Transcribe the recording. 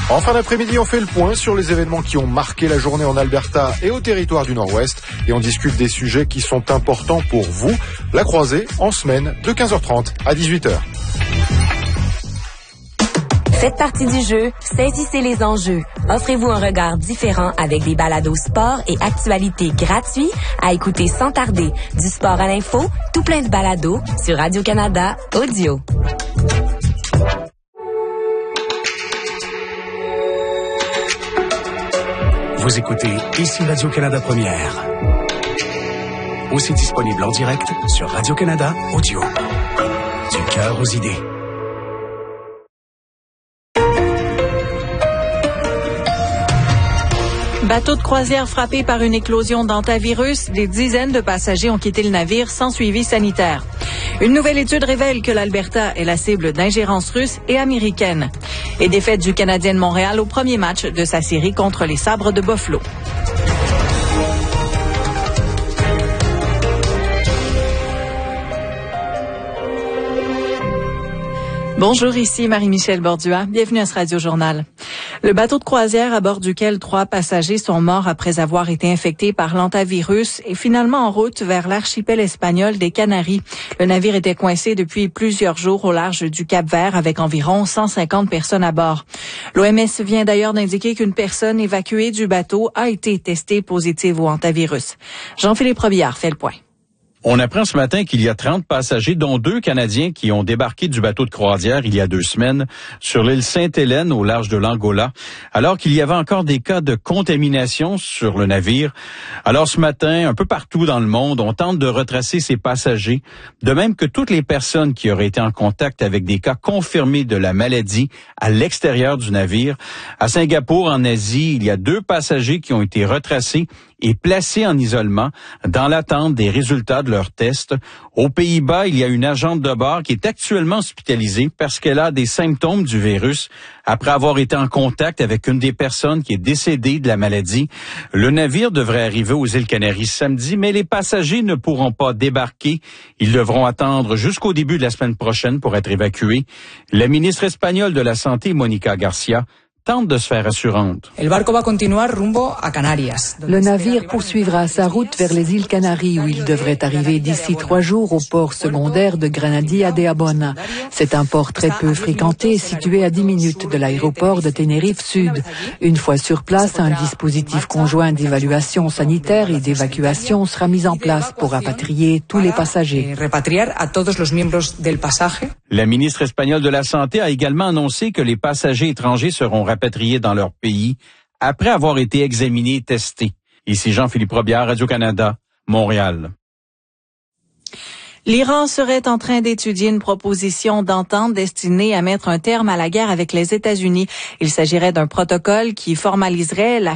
En fin d'après-midi, on fait le point sur les événements qui ont marqué la journée en Alberta et au territoire du Nord-Ouest. Et on discute des sujets qui sont importants pour vous. La croisée en semaine de 15h30 à 18h. Faites partie du jeu, saisissez les enjeux. Offrez-vous un regard différent avec des balados sport et actualités gratuits à écouter sans tarder. Du sport à l'info, tout plein de balados sur Radio-Canada Audio. Vous écoutez ici Radio-Canada Première. Aussi disponible en direct sur Radio-Canada Audio. Du cœur aux idées. Bateau de croisière frappé par une éclosion d'hantavirus, des dizaines de passagers ont quitté le navire sans suivi sanitaire. Une nouvelle étude révèle que l'Alberta est la cible d'ingérences russes et américaines. Et défaite du Canadien de Montréal au premier match de sa série contre les Sabres de Buffalo. Bonjour, ici Marie-Michel Bordua. Bienvenue à ce Radio-Journal. Le bateau de croisière à bord duquel 3 passagers sont morts après avoir été infectés par l'hantavirus est finalement en route vers l'archipel espagnol des Canaries. Le navire était coincé depuis plusieurs jours au large du Cap-Vert avec environ 150 personnes à bord. L'OMS vient d'ailleurs d'indiquer qu'une personne évacuée du bateau a été testée positive au hantavirus. Jean-Philippe Robillard fait le point. On apprend ce matin qu'il y a 30 passagers, dont 2 Canadiens qui ont débarqué du bateau de croisière il y a 2 semaines sur l'île Sainte-Hélène au large de l'Angola, alors qu'il y avait encore des cas de contamination sur le navire. Alors ce matin, un peu partout dans le monde, on tente de retracer ces passagers, de même que toutes les personnes qui auraient été en contact avec des cas confirmés de la maladie à l'extérieur du navire. À Singapour, en Asie, il y a 2 passagers qui ont été retracés et placés en isolement dans l'attente des résultats de leurs tests. Aux Pays-Bas, il y a une agente de bord qui est actuellement hospitalisée parce qu'elle a des symptômes du virus après avoir été en contact avec une des personnes qui est décédée de la maladie. Le navire devrait arriver aux îles Canaries samedi, mais les passagers ne pourront pas débarquer. Ils devront attendre jusqu'au début de la semaine prochaine pour être évacués. La ministre espagnole de la Santé, Mónica García, tente de se faire assurante. Le navire poursuivra sa route vers les îles Canaries où il devrait arriver d'ici 3 jours au port secondaire de Granadia de Abona. C'est un port très peu fréquenté situé à 10 minutes de l'aéroport de Tenerife Sud. Une fois sur place, un dispositif conjoint d'évaluation sanitaire et d'évacuation sera mis en place pour rapatrier tous les passagers. La ministre espagnole de la Santé a également annoncé que les passagers étrangers seront rapatriés dans leur pays après avoir été examinés et testés. Ici Jean-Philippe Robillard, Radio-Canada, Montréal. L'Iran serait en train d'étudier une proposition d'entente destinée à mettre un terme à la guerre avec les États-Unis. Il s'agirait d'un protocole qui formaliserait la